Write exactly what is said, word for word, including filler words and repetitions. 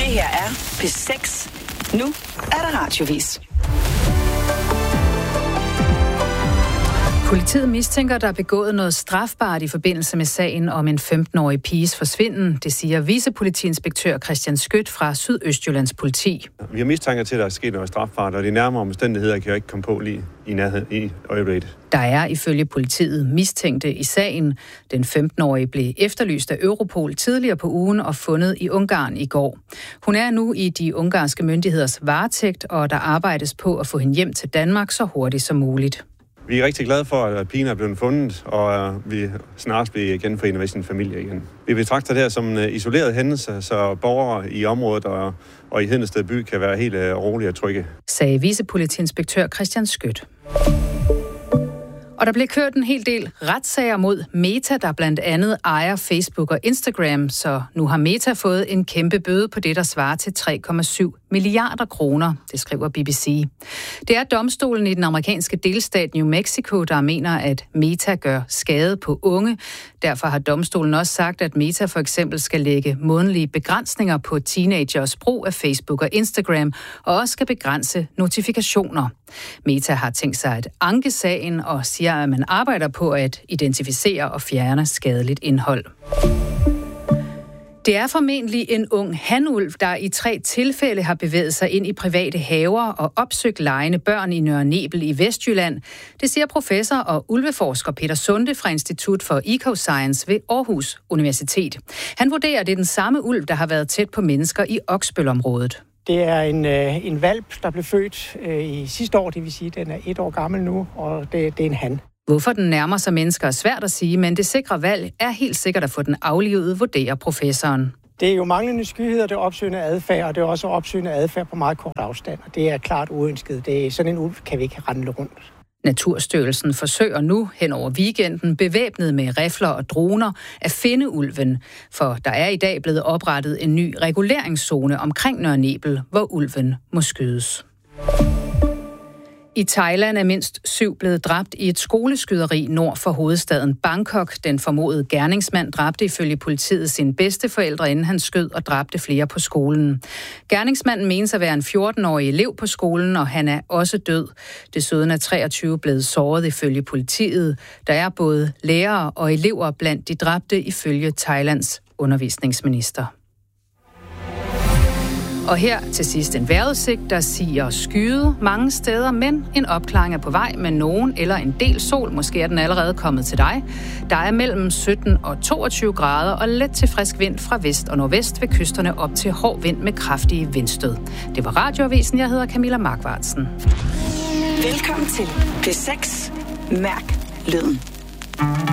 her er P seks. Nu er der radiovis. Politiet mistænker, der er begået noget strafbart i forbindelse med sagen om en femten-årig piges forsvinden. Det siger vicepolitiinspektør Christian Skødt fra Sydøstjyllands politi. Vi har mistanker til, at der er sket noget strafbart, og de nærmere omstændigheder kan jeg ikke komme på lige i nærhed i øjeblikket. Der er ifølge politiet mistænkte i sagen. Den femten-årige blev efterlyst af Europol tidligere på ugen og fundet i Ungarn i går. Hun er nu i de ungarske myndigheders varetægt, og der arbejdes på at få hende hjem til Danmark så hurtigt som muligt. Vi er rigtig glade for, at pigen er blevet fundet, og vi snart bliver genforenet med sin familie igen. Vi betragter det her som en isoleret hændelse, så borgere i området og, og i Hedensted by kan være helt rolige og trygge, sagde vicepolitiinspektør Christian Skødt. Og der blev kørt en hel del retssager mod Meta, der blandt andet ejer Facebook og Instagram, så nu har Meta fået en kæmpe bøde på det, der svarer til tre komma syv milliarder kroner, det skriver B B C. Det er domstolen i den amerikanske delstat New Mexico, der mener, at Meta gør skade på unge. Derfor har domstolen også sagt, at Meta for eksempel skal lægge månedlige begrænsninger på teenagers brug af Facebook og Instagram, og også skal begrænse notifikationer. Meta har tænkt sig at anke sagen og siger, at man arbejder på at identificere og fjerne skadeligt indhold. Det er formentlig en ung hanulv, der i tre tilfælde har bevæget sig ind i private haver og opsøgt legende børn i Nørre Nebel i Vestjylland. Det siger professor og ulveforsker Peter Sunde fra Institut for Ecoscience ved Aarhus Universitet. Han vurderer, at det er den samme ulv, der har været tæt på mennesker i Oksbølområdet. Det er en, øh, en hvalp, der blev født øh, i sidste år, det vil sige, at den er et år gammel nu, og det, det er en han. Hvorfor den nærmer sig mennesker er svært at sige, men det sikre valg er helt sikkert at få den aflivet, vurderer professoren. Det er jo manglende skyhed, og det er opsøgende adfærd, og det er også opsøgende adfærd på meget kort afstand, og det er klart uønsket. Det er, sådan en ulv kan vi ikke rende rundt. Naturstyrelsen forsøger nu hen over weekenden, bevæbnet med rifler og droner, at finde ulven. For der er i dag blevet oprettet en ny reguleringszone omkring Nørre Nebel, hvor ulven må skydes. I Thailand er mindst syv blevet dræbt i et skoleskyderi nord for hovedstaden Bangkok. Den formodede gerningsmand dræbte ifølge politiet sine bedsteforældre, inden han skød og dræbte flere på skolen. Gerningsmanden menes at være en fjorten-årig elev på skolen, og han er også død. Desuden er treogtyve blevet såret ifølge politiet. Der er både lærere og elever blandt de dræbte ifølge Thailands undervisningsminister. Og her til sidst en vejrudsigt, der siger skyde mange steder, men en opklaring er på vej med nogen eller en del sol. Måske er den allerede kommet til dig. Der er mellem sytten og toogtyve grader og let til frisk vind fra vest og nordvest ved kysterne op til hård vind med kraftige vindstød. Det var Radioavisen. Jeg hedder Camilla Markvartsen. Velkommen til P seks. Mærk lyden.